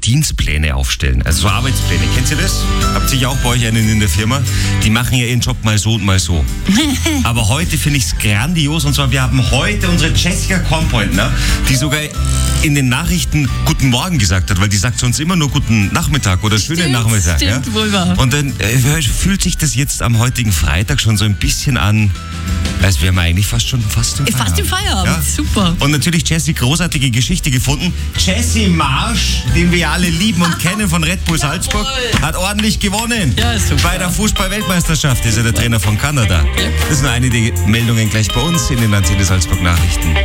Dienstpläne aufstellen. Also so Arbeitspläne. Kennt ihr das? Habt sicher auch bei euch einen in der Firma. Die machen ja ihren Job mal so und mal so. Aber heute finde ich es grandios. Und zwar, wir haben heute unsere Jessica Kornpointner, die sogar in den Nachrichten Guten Morgen gesagt hat, weil die sagt sonst immer nur Guten Nachmittag oder schönen Nachmittag. Stimmt, wohl wahr. Und dann fühlt sich das jetzt am heutigen Freitag schon so ein bisschen an, als wären wir eigentlich fast im Feierabend. Fast im Feierabend, Ja. super. Und natürlich Jesse, großartige Geschichte gefunden. Jesse Marsch, den wir ja alle lieben und kennen von Red Bull Salzburg, hat ordentlich gewonnen. Ja, super. Bei der Fußball-Weltmeisterschaft ist er der Trainer von Kanada. Das ist nur eine der Meldungen gleich bei uns in den Antenne Salzburg Nachrichten.